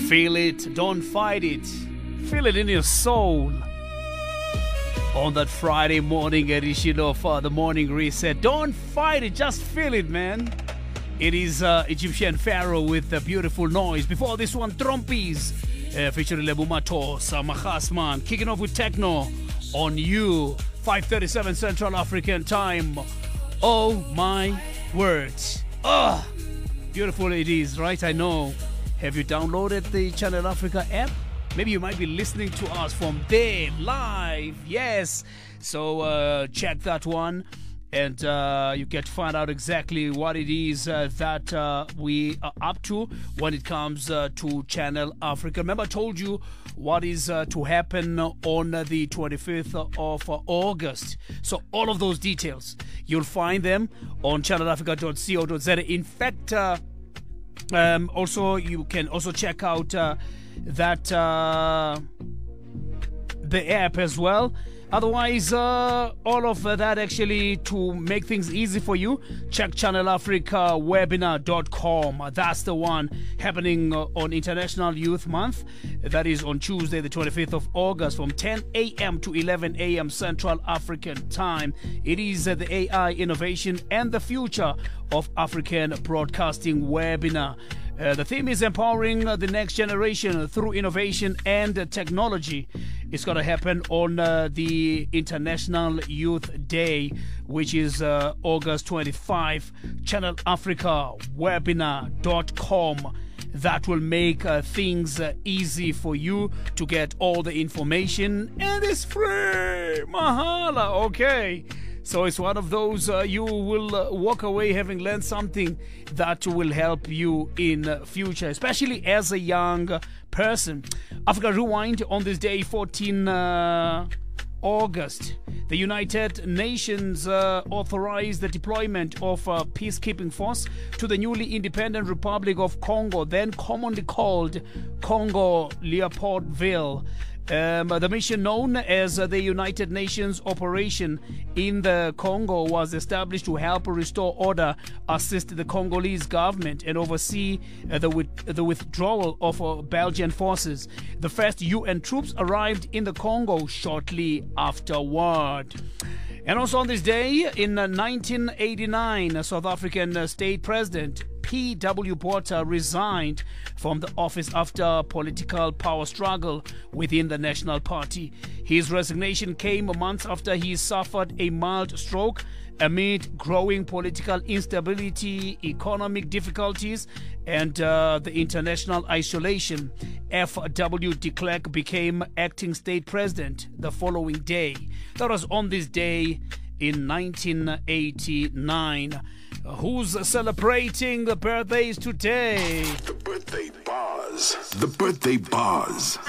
Feel it, don't fight it. Feel it in your soul. On that Friday morning edition of the Morning Reset. Don't fight it, just feel it, man. It is Egyptian Pharaoh with a beautiful noise. Before this one, Trompies, featuring Lebu Matos, Mahasman, kicking off with techno on you, 5:37 Central African time. Oh my words. Beautiful it is, right? I know. Have you downloaded the Channel Africa app? Maybe you might be listening to us from there live. Yes. So check that one. And you get to find out exactly what it is that we are up to when it comes to Channel Africa. Remember, I told you what is to happen on the 25th of August. So all of those details, you'll find them on channelafrica.co.za. In fact, also you can also check out that the app as well. Otherwise, all of that actually, to make things easy for you, check channelafricawebinar.com. That's the one happening on International Youth Month. That is on Tuesday, the 25th of August from 10 a.m. to 11 a.m. Central African time. It is the AI innovation and the future of African broadcasting webinar. The theme is empowering the next generation through innovation and technology. It's going to happen on the International Youth Day, which is August 25. channelafricawebinar.com. That will make things easy for you to get all the information, and it's free. Mahala, okay. So it's one of those you will walk away having learned something that will help you in future, especially as a young person. Africa Rewind on this day, 14 August. The United Nations authorized the deployment of a peacekeeping force to the newly independent Republic of Congo, then commonly called Congo Leopoldville. The mission, known as the United Nations Operation in the Congo, was established to help restore order, assist the Congolese government, and oversee the withdrawal of Belgian forces. The first UN troops arrived in the Congo shortly afterward. And also on this day, in 1989, South African state president P.W. Botha resigned from the office after political power struggle within the National Party. His resignation came months after he suffered a mild stroke amid growing political instability, economic difficulties, and the international isolation. F.W. de Klerk became acting state president the following day. That was on this day in 1989. Who's celebrating the birthdays today? The birthday bars. The birthday bars.